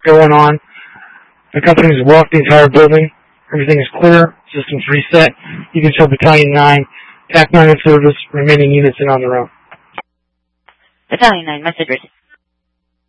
going on. The company has walked the entire building. Everything is clear. Systems reset. You can show Battalion 9, TAC 9 in service, remaining units in on their own. Battalion 9, message received.